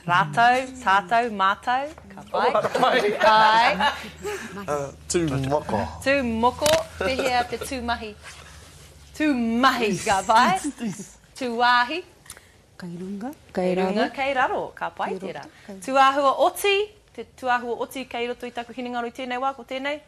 Rātou, tātou, mātou. Ka pai. Ai. Tūmoko. Tūmoko, pehea te tūmahi. Tūmahi, ka pai. Tūāhi. Kairunga. Kairunga, kei raro, ka pai tērā. Tūāhua oti, te tūāhua oti kei roto i taku hiningaru i tēnei wā, ko tēnei.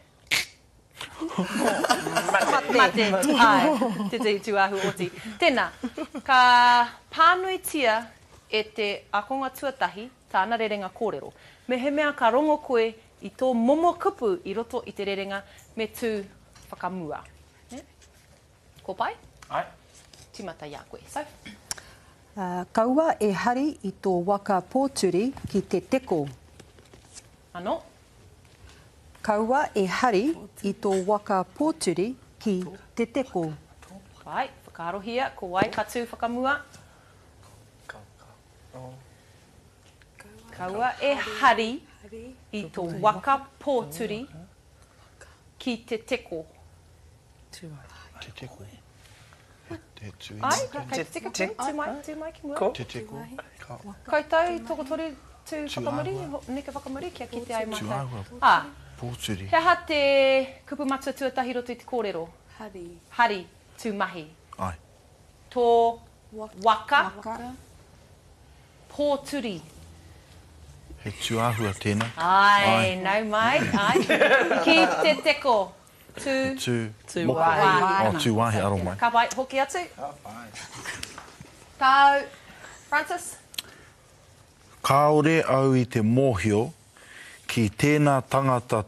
Mate. Ai, te tūāhua oti. Tēnā, ka pānuitia e te akonga tuatahi, tāna rerenga kōrero. Me he mea ka rongo koe i tō momo kupu i roto i te rerenga me tū whakamua. Ne? Ko pai? Ai. Timata ia koe. So, Kaua e hari i tō waka pōturi ki te teko. Ano? Kaua e hari i tō waka pōturi ki te teko. Pai, whakarohia, ko wai katu whakamua. Kaua e hari i tō waka pōturi ki te teko. Te teko. Te tui. Ai, kei te tika koe, tū mai ki mua. Te teko. Koutou, toko tori tū whakamuri, neka whakamuri, kia ki te ai mātou. Tūāhua. Ah, Pōturi. he aha te kupu matua tuatahi roto i te kōrero. Hari, tū mahi. Ai. Tō waka pōturi. He tūāhua tēnā. Ai, nau mai, ai. Ki te teko. Tūwāhi. Tūwāhi aro mai. Ka pai, hoki atu. Tau, Francis? Kāore au i te mōhio ki tēnā tangata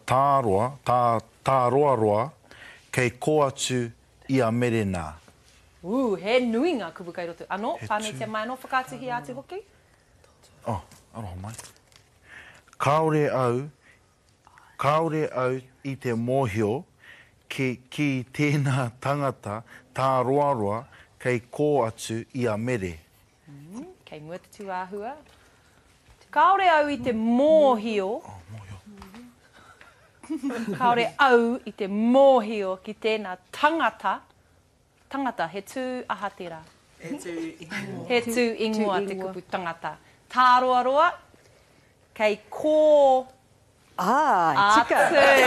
tāroa kei ko atu i a mere nā. He nui ngā kupu kai roto. Ano, pānei te mai anō whakātuhi atu hoki? Aroha mai. Kāore au i te mōhio ki tēnā tangata tāroa kei ko atu i a mere. Kei mua te tūāhua. Kāore au i te mōhio. Kāore au i te mōhio ki tēnā tangata. Tangata, he tū aha tērā. He tū ingoa te kupu tangata. Tāroa, kei ko tika.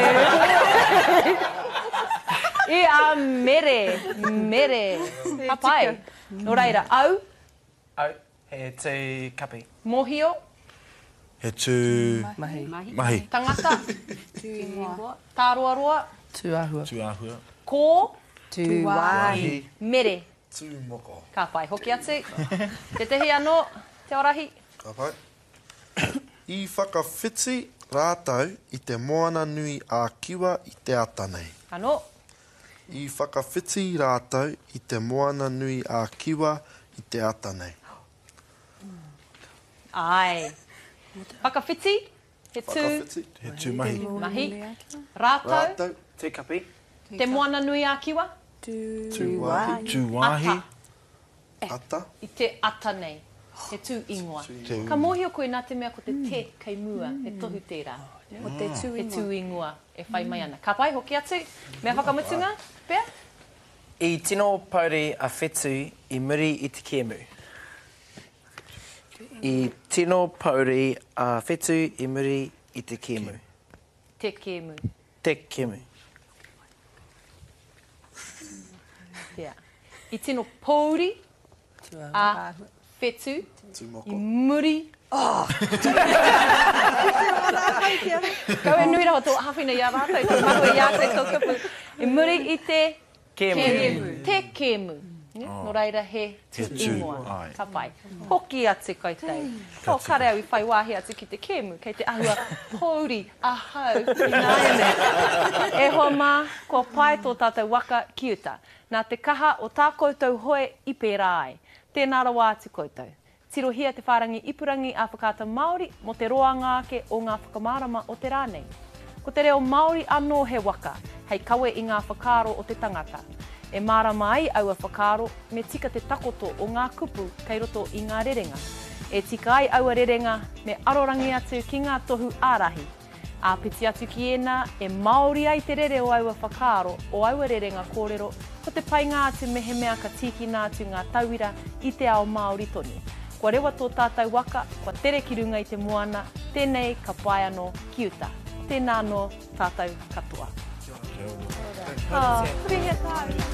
I a mere. Ka pai. Nō reira, au, He tū kapi. mōhio, He tū mahi. tangata, tāroa, Tūāhua. ko, Tūwāhi. mere. Tūmoko. Ka pai, hoki atu. Te tehi anō, te orahi. Ka pai. I whakawhiti rātau i te moana nui a kiwa i te ata nei. Anō, I whakawhiti rātau i te moana nui a kiwa i te ata nei. ai. Whakawhiti, he tū, Whakawhiti. He tū mahi. mahi. Rātau, Rātau. Tū kapi. te moana nui a kiwa. Tūwāhi. Tūwāhi. Ata. I te ata nei. He tū ingoa. Te Ka mōhio koe nā te mea ko te te kei mua, he tohu tērā. He tū ingoa e whai mai ana. Ka pai, hoki atu. Mea whakamutunga, pēr? I tino pauri a whetū i muri i te kēmu. I tino pauri a whetū i muri i te kēmu. Te kēmu. Te kēmu. Yeah. I tino pōuri a whetū i Tūmoko. muri. Kau e nui rawa tō hawhina ia rātou, tō mahu ia te tō kupu. I muri i te Kēmu. Te kēmu. Nō reira he He tū, ingoa. ai. Ka pai. Hoki atu koutou. Ko kare au i whai wāhi atu ki te kēmu, kei te ahua pōuri ahau i nāiane. E hoa mā, kua pai tō tātou waka kiuta. Nā te kaha o tā koutou hoe i pērā ai. Tēnā rawa atu koutou. Tirohia te whārangi ipurangi a whakata Māori mo te roa ngāke o ngā whakamārama o te rānei. Ko te reo Māori anō he waka, hei kawe i ngā whakaaro o te tangata. E mārama ai au a whakaaro me tika te takoto o ngā kupu kei roto i ngā rerenga. E tika ai au a rerenga me arorangi atu ki ngā tohu ārahi. A piti atu ki ena e Māori ai te rere o au a whakaaro o au a rerenga kōrero ko te pai ngā atu mehe mea ka tiki nā atu ngā tauira i te ao Māori tonu. Kua rewa tō tātou waka, kua tere ki runga i te moana, tēnei ka pai anō ki uta. Tēnā anō tātou katoa. Kia ora. Kia ora.